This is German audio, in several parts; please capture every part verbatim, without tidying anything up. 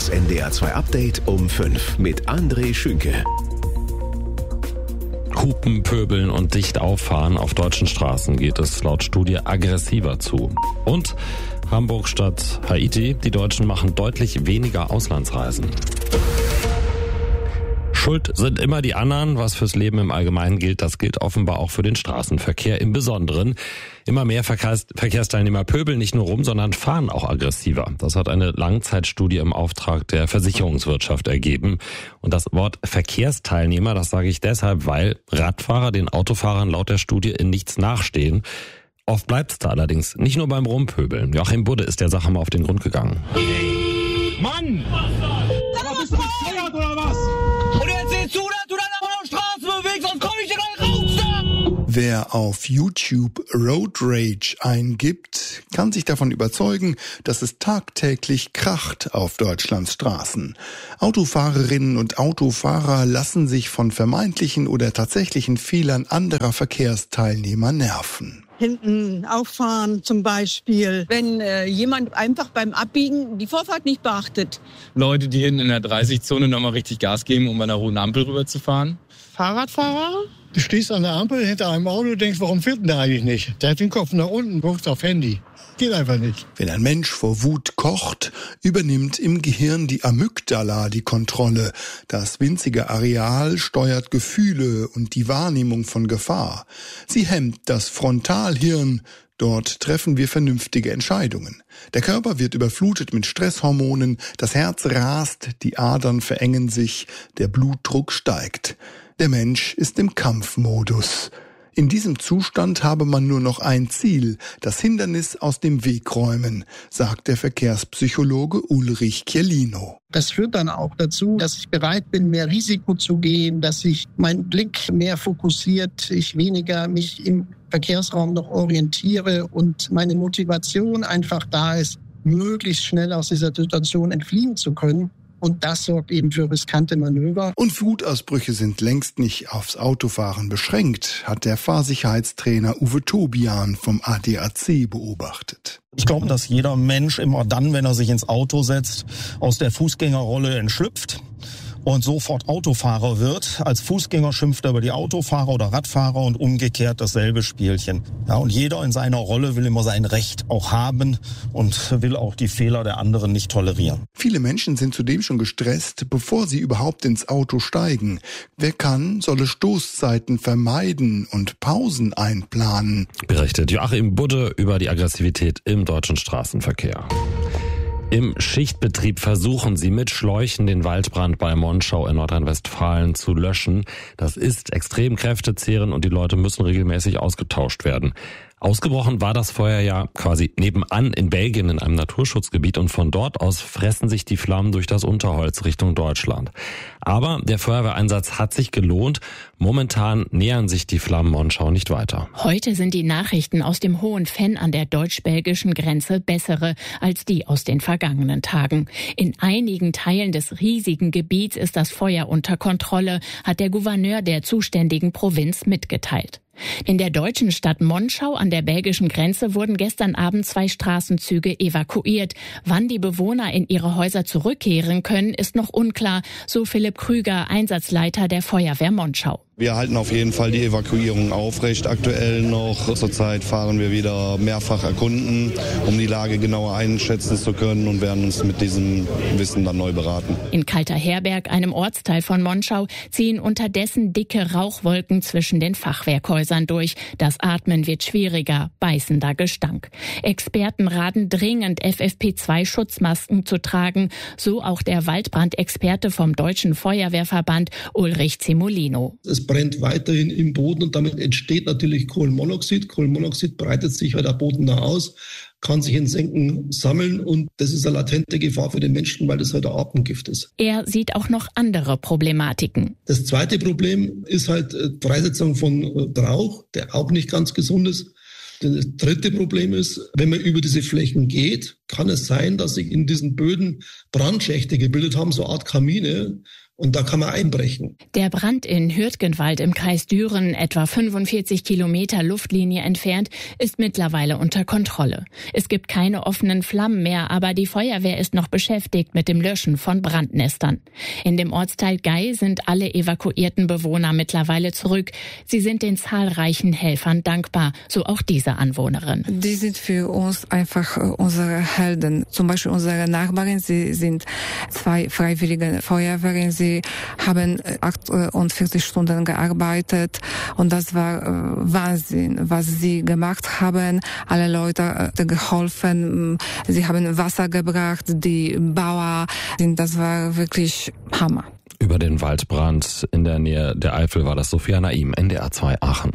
Das N D R zwei Update um fünf mit André Schünke. Hupen, Pöbeln und dicht auffahren auf deutschen Straßen geht es laut Studie aggressiver zu. Und Hamburg statt Haiti, die Deutschen machen deutlich weniger Auslandsreisen. Schuld sind immer die anderen. Was fürs Leben im Allgemeinen gilt, das gilt offenbar auch für den Straßenverkehr im Besonderen. Immer mehr Verkehrs- Verkehrsteilnehmer pöbeln nicht nur rum, sondern fahren auch aggressiver. Das hat eine Langzeitstudie im Auftrag der Versicherungswirtschaft ergeben. Und das Wort Verkehrsteilnehmer, das sage ich deshalb, weil Radfahrer den Autofahrern laut der Studie in nichts nachstehen. Oft bleibt's da allerdings, nicht nur beim Rumpöbeln. Joachim Budde ist der Sache mal auf den Grund gegangen. Mann! Aber bist du bescheuert oder was? Und jetzt sieh zu, dass du dann aber noch Straßen bewegst, sonst komm ich dir gleich raus da! Wer auf YouTube Road Rage eingibt, kann sich davon überzeugen, dass es tagtäglich kracht auf Deutschlands Straßen. Autofahrerinnen und Autofahrer lassen sich von vermeintlichen oder tatsächlichen Fehlern anderer Verkehrsteilnehmer nerven. Hinten auffahren zum Beispiel, wenn äh, jemand einfach beim Abbiegen die Vorfahrt nicht beachtet. Leute, die hinten in der dreißig-Zone nochmal richtig Gas geben, um bei einer roten Ampel rüberzufahren. Fahrradfahrer? Du stehst an der Ampel hinter einem Auto und denkst, warum fährt denn der eigentlich nicht? Der hat den Kopf nach unten, guckt auf Handy. Geht einfach nicht. Wenn ein Mensch vor Wut kocht, übernimmt im Gehirn die Amygdala die Kontrolle. Das winzige Areal steuert Gefühle und die Wahrnehmung von Gefahr. Sie hemmt das Frontalhirn. Dort treffen wir vernünftige Entscheidungen. Der Körper wird überflutet mit Stresshormonen, das Herz rast, die Adern verengen sich, der Blutdruck steigt. Der Mensch ist im Kampfmodus. In diesem Zustand habe man nur noch ein Ziel, das Hindernis aus dem Weg räumen, sagt der Verkehrspsychologe Ulrich Chiellino. Das führt dann auch dazu, dass ich bereit bin, mehr Risiko zu gehen, dass ich meinen Blick mehr fokussiert, ich weniger mich im Verkehrsraum noch orientiere und meine Motivation einfach da ist, möglichst schnell aus dieser Situation entfliehen zu können. Und das sorgt eben für riskante Manöver. Und Wutausbrüche sind längst nicht aufs Autofahren beschränkt, hat der Fahrsicherheitstrainer Uwe Tobian vom A D A C beobachtet. Ich glaube, dass jeder Mensch immer dann, wenn er sich ins Auto setzt, aus der Fußgängerrolle entschlüpft und sofort Autofahrer wird. Als Fußgänger schimpft er über die Autofahrer oder Radfahrer und umgekehrt dasselbe Spielchen. Ja, und jeder in seiner Rolle will immer sein Recht auch haben und will auch die Fehler der anderen nicht tolerieren. Viele Menschen sind zudem schon gestresst, bevor sie überhaupt ins Auto steigen. Wer kann, solle Stoßzeiten vermeiden und Pausen einplanen. Berichtet Joachim Budde über die Aggressivität im deutschen Straßenverkehr. Im Schichtbetrieb versuchen sie mit Schläuchen den Waldbrand bei Monschau in Nordrhein-Westfalen zu löschen. Das ist extrem kräftezehrend und die Leute müssen regelmäßig ausgetauscht werden. Ausgebrochen war das Feuer ja quasi nebenan in Belgien in einem Naturschutzgebiet und von dort aus fressen sich die Flammen durch das Unterholz Richtung Deutschland. Aber der Feuerwehreinsatz hat sich gelohnt. Momentan nähern sich die Flammen Monschau nicht weiter. Heute sind die Nachrichten aus dem Hohen Venn an der deutsch-belgischen Grenze bessere als die aus den vergangenen Tagen. In einigen Teilen des riesigen Gebiets ist das Feuer unter Kontrolle, hat der Gouverneur der zuständigen Provinz mitgeteilt. In der deutschen Stadt Monschau an der belgischen Grenze wurden gestern Abend zwei Straßenzüge evakuiert. Wann die Bewohner in ihre Häuser zurückkehren können, ist noch unklar, so Philipp Krüger, Einsatzleiter der Feuerwehr Monschau. Wir halten auf jeden Fall die Evakuierung aufrecht. Aktuell noch zurzeit fahren wir wieder mehrfach erkunden, um die Lage genauer einschätzen zu können und werden uns mit diesem Wissen dann neu beraten. In Kalterherberg, einem Ortsteil von Monschau, ziehen unterdessen dicke Rauchwolken zwischen den Fachwerkhäusern durch. Das Atmen wird schwieriger, beißender Gestank. Experten raten dringend, F F P zwei Schutzmasken zu tragen, so auch der Waldbrandexperte vom Deutschen Feuerwehrverband Ulrich Zimolino. Es brennt weiterhin im Boden und damit entsteht natürlich Kohlenmonoxid. Kohlenmonoxid breitet sich, weil der Boden da aus, kann sich in Senken sammeln und das ist eine latente Gefahr für den Menschen, weil das halt ein Atemgift ist. Er sieht auch noch andere Problematiken. Das zweite Problem ist halt Freisetzung von Rauch, der auch nicht ganz gesund ist. Das dritte Problem ist, wenn man über diese Flächen geht, kann es sein, dass sich in diesen Böden Brandschächte gebildet haben, so eine Art Kamine. Und da kann man einbrechen. Der Brand in Hürtgenwald im Kreis Düren, etwa fünfundvierzig Kilometer Luftlinie entfernt, ist mittlerweile unter Kontrolle. Es gibt keine offenen Flammen mehr, aber die Feuerwehr ist noch beschäftigt mit dem Löschen von Brandnestern. In dem Ortsteil Gei sind alle evakuierten Bewohner mittlerweile zurück. Sie sind den zahlreichen Helfern dankbar, so auch diese Anwohnerin. Die sind für uns einfach unsere Helden. Zum Beispiel unsere Nachbarin, sie sind zwei freiwillige Feuerwehren. Sie haben achtundvierzig Stunden gearbeitet und das war äh, Wahnsinn, was sie gemacht haben. Alle Leute äh, geholfen, sie haben Wasser gebracht, die Bauer, das war wirklich Hammer. Über den Waldbrand in der Nähe der Eifel war das Sophia Naim, N D R zwei Aachen.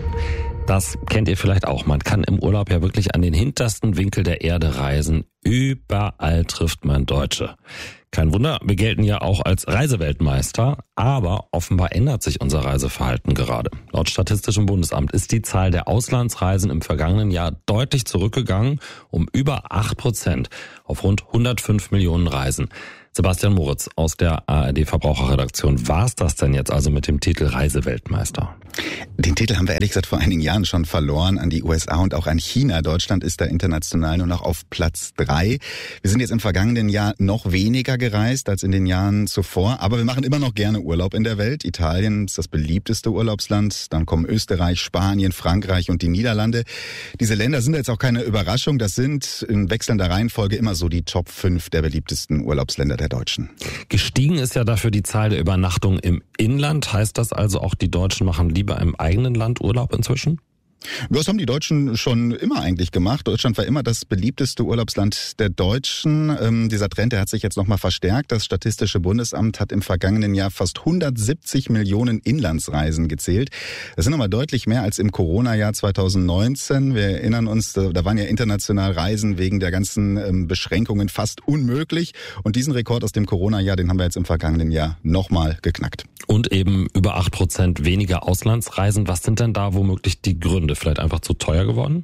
Das kennt ihr vielleicht auch. Man kann im Urlaub ja wirklich an den hintersten Winkel der Erde reisen. Überall trifft man Deutsche. Kein Wunder, wir gelten ja auch als Reiseweltmeister, aber offenbar ändert sich unser Reiseverhalten gerade. Laut Statistischem Bundesamt ist die Zahl der Auslandsreisen im vergangenen Jahr deutlich zurückgegangen, um über acht Prozent auf rund hundertfünf Millionen Reisen. Sebastian Moritz aus der A R D Verbraucherredaktion. War's das denn jetzt also mit dem Titel Reiseweltmeister? Den Titel haben wir ehrlich gesagt vor einigen Jahren schon verloren an die U S A und auch an China. Deutschland ist da international nur noch auf Platz drei. Wir sind jetzt im vergangenen Jahr noch weniger gereist als in den Jahren zuvor, aber wir machen immer noch gerne Urlaub in der Welt. Italien ist das beliebteste Urlaubsland, dann kommen Österreich, Spanien, Frankreich und die Niederlande. Diese Länder sind jetzt auch keine Überraschung, das sind in wechselnder Reihenfolge immer so die Top fünf der beliebtesten Urlaubsländer der Deutschen. Gestiegen ist ja dafür die Zahl der Übernachtungen im Inland. Heißt das also auch, die Deutschen machen lieber im eigenen Land Urlaub inzwischen? Das haben die Deutschen schon immer eigentlich gemacht. Deutschland war immer das beliebteste Urlaubsland der Deutschen. Ähm, dieser Trend, der hat sich jetzt nochmal verstärkt. Das Statistische Bundesamt hat im vergangenen Jahr fast hundertsiebzig Millionen Inlandsreisen gezählt. Das sind nochmal deutlich mehr als im Corona-Jahr zweitausendneunzehn. Wir erinnern uns, da waren ja international Reisen wegen der ganzen ähm, Beschränkungen fast unmöglich. Und diesen Rekord aus dem Corona-Jahr, den haben wir jetzt im vergangenen Jahr nochmal geknackt. Und eben über acht Prozent weniger Auslandsreisen. Was sind denn da womöglich die Gründe? Vielleicht einfach zu teuer geworden?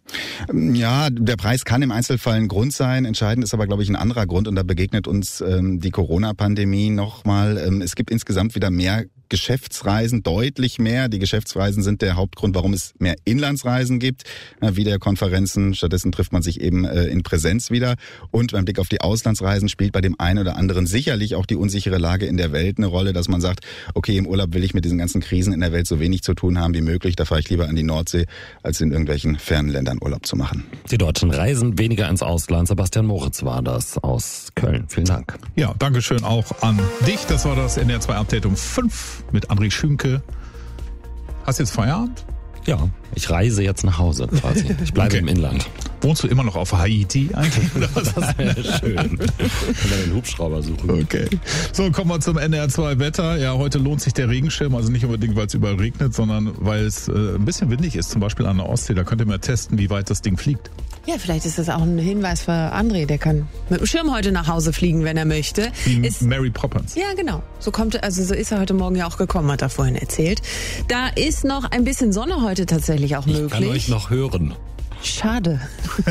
Ja, der Preis kann im Einzelfall ein Grund sein. Entscheidend ist aber, glaube ich, ein anderer Grund. Und da begegnet uns ähm, die Corona-Pandemie nochmal. Ähm, es gibt insgesamt wieder mehr Geschäftsreisen, deutlich mehr. Die Geschäftsreisen sind der Hauptgrund, warum es mehr Inlandsreisen gibt. Ja, Videokonferenzen, stattdessen trifft man sich eben äh, in Präsenz wieder. Und beim Blick auf die Auslandsreisen spielt bei dem einen oder anderen sicherlich auch die unsichere Lage in der Welt eine Rolle, dass man sagt, okay, im Urlaub will ich mit diesen ganzen Krisen in der Welt so wenig zu tun haben wie möglich. Da fahre ich lieber an die Nordsee, als in irgendwelchen fernen Ländern Urlaub zu machen. Die Deutschen reisen weniger ins Ausland. Sebastian Moritz war das aus Köln. Vielen Dank. Ja, danke schön auch an dich. Das war das N D R zwei Update um fünf mit André Schünke. Hast du jetzt Feierabend? Ja, ich reise jetzt nach Hause quasi. Ich bleibe okay. im Inland. Wohnst du immer noch auf Haiti eigentlich? Das wäre schön. Kann man den Hubschrauber suchen. Okay. So, kommen wir zum N D R zwei Wetter. Ja, heute lohnt sich der Regenschirm, also nicht unbedingt, weil es überall regnet, sondern weil es äh, ein bisschen windig ist, zum Beispiel an der Ostsee. Da könnt ihr mal testen, wie weit das Ding fliegt. Ja, vielleicht ist das auch ein Hinweis für André, der kann mit dem Schirm heute nach Hause fliegen, wenn er möchte. Wie ist, Mary Poppins. Ja, genau. So kommt, also so ist er heute Morgen ja auch gekommen, hat er vorhin erzählt. Da ist noch ein bisschen Sonne heute tatsächlich auch möglich. Ich kann euch noch hören. Schade.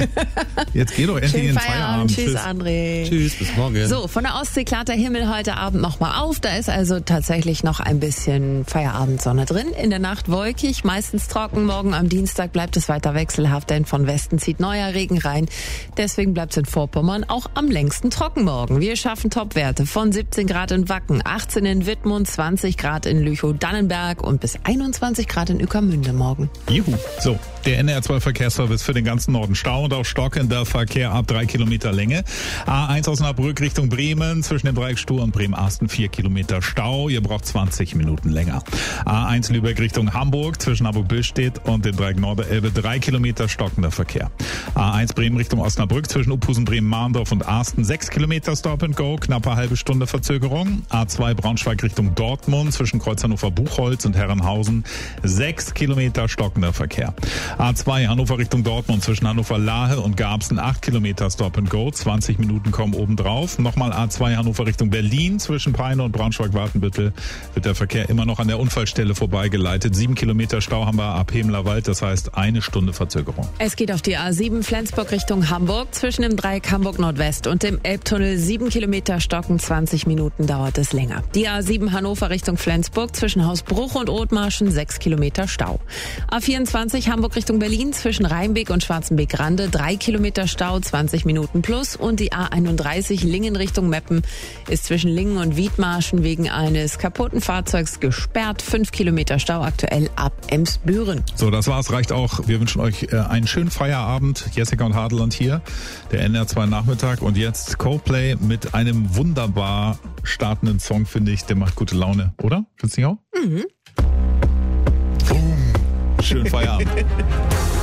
Jetzt geh doch endlich Schönen in den Feierabend. Feierabend. Tschüss, André. Tschüss, bis morgen. So, von der Ostsee klart der Himmel heute Abend nochmal auf. Da ist also tatsächlich noch ein bisschen Feierabendsonne drin. In der Nacht wolkig, meistens trocken. Morgen am Dienstag bleibt es weiter wechselhaft, denn von Westen zieht neuer Regen rein. Deswegen bleibt es in Vorpommern auch am längsten trocken morgen. Wir schaffen Topwerte von siebzehn Grad in Wacken, achtzehn in Wittmund, zwanzig Grad in Lüchow-Dannenberg und bis einundzwanzig Grad in Ueckermünde morgen. Juhu. So, der N D R zwei Verkehrsservice für den ganzen Norden. Stau und auch stockender Verkehr ab drei Kilometer Länge. A eins Osnabrück Richtung Bremen zwischen dem Dreieck Stur und Bremen-Asten vier Kilometer Stau. Ihr braucht zwanzig Minuten länger. A eins Lübeck Richtung Hamburg zwischen Hamburg-Billstedt und dem Dreieck Norderelbe drei Kilometer stockender Verkehr. A eins Bremen Richtung Osnabrück zwischen Uphusen, Bremen-Mahndorf und Asten sechs Kilometer Stop and Go, knappe halbe Stunde Verzögerung. A zwei Braunschweig Richtung Dortmund zwischen Kreuz Hannover-Buchholz und Herrenhausen sechs Kilometer stockender Verkehr. A zwei Hannover Richtung Dortmund zwischen Hannover-Lahe und Garbsen, acht Kilometer Stop and Go, zwanzig Minuten kommen obendrauf. Nochmal A zwei Hannover Richtung Berlin, zwischen Peine und Braunschweig-Wartenbüttel wird der Verkehr immer noch an der Unfallstelle vorbeigeleitet. Sieben Kilometer Stau haben wir ab Hemlerwald, das heißt eine Stunde Verzögerung. Es geht auf die A sieben Flensburg Richtung Hamburg, zwischen dem Dreieck Hamburg Nordwest und dem Elbtunnel, sieben Kilometer Stocken, zwanzig Minuten dauert es länger. Die A sieben Hannover Richtung Flensburg, zwischen Hausbruch und Othmarschen, sechs Kilometer Stau. A vierundzwanzig Hamburg Richtung Berlin, zwischen Rheinbeek und Schwarzenbeek-Rande, drei Kilometer Stau, zwanzig Minuten plus. Und die A einunddreißig Lingen Richtung Meppen ist zwischen Lingen und Wiedmarschen wegen eines kaputten Fahrzeugs gesperrt. fünf Kilometer Stau aktuell ab Emsbüren. So, das war's, reicht auch. Wir wünschen euch äh, einen schönen Feierabend. Jessica und Hadeland hier, der N R zwei Nachmittag. Und jetzt Coldplay mit einem wunderbar startenden Song, finde ich. Der macht gute Laune, oder? Findest du nicht auch? Mhm. Boom. Schönen Feierabend.